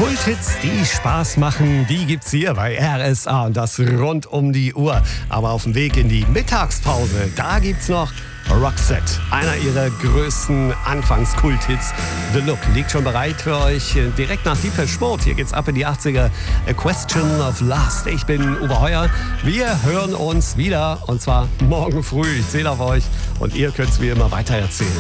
Kulthits, die Spaß machen, die gibt's hier bei RSA und das rund um die Uhr. Aber auf dem Weg in die Mittagspause, da gibt's noch Roxette, einer ihrer größten Anfangs-Kulthits. The Look liegt schon bereit für euch direkt nach Depeche Mode. Hier geht's ab in die 80er. A Question of Lust. Ich bin Uwe Heuer. Wir hören uns wieder und zwar morgen früh. Ich zähle auf euch und ihr könnt's wie immer weitererzählen.